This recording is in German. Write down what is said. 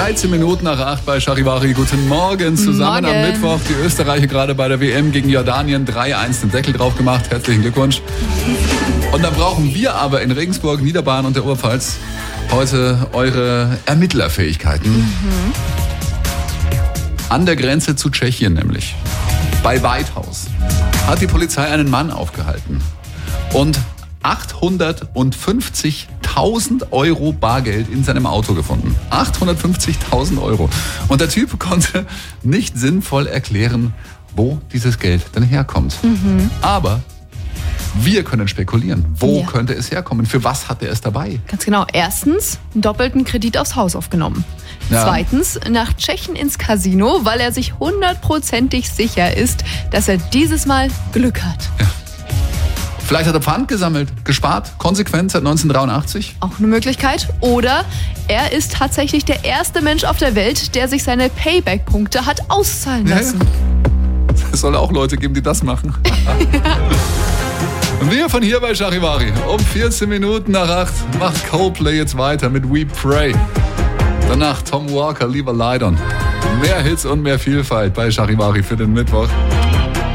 13 Minuten nach 8 bei Charivari. Guten Morgen zusammen am Mittwoch. Die Österreicher gerade bei der WM gegen Jordanien 3-1 den Deckel drauf gemacht. Herzlichen Glückwunsch. Und dann brauchen wir aber in Regensburg, Niederbayern und der Oberpfalz heute eure Ermittlerfähigkeiten. An der Grenze zu Tschechien nämlich, bei Weithaus, hat die Polizei einen Mann aufgehalten und 850.000 Euro Bargeld in seinem Auto gefunden. 850.000 Euro. Und der Typ konnte nicht sinnvoll erklären, wo dieses Geld denn herkommt. Aber wir können spekulieren. Wo könnte es herkommen? Für was hat er es dabei? Ganz genau. Erstens, einen doppelten Kredit aufs Haus aufgenommen. Ja. Zweitens, nach Tschechien ins Casino, weil er sich 100%ig sicher ist, dass er dieses Mal Glück hat. Ja. Vielleicht hat er Pfand gesammelt, gespart, konsequent seit 1983. Auch eine Möglichkeit. Oder er ist tatsächlich der erste Mensch auf der Welt, der sich seine Payback-Punkte hat auszahlen lassen. Ja. Es soll auch Leute geben, die das machen. Und wir von hier bei Charivari. Um 14 Minuten nach 8 macht Coldplay jetzt weiter mit We Pray. Danach Tom Walker, Leave a Light On. Mehr Hits und mehr Vielfalt bei Charivari für den Mittwoch.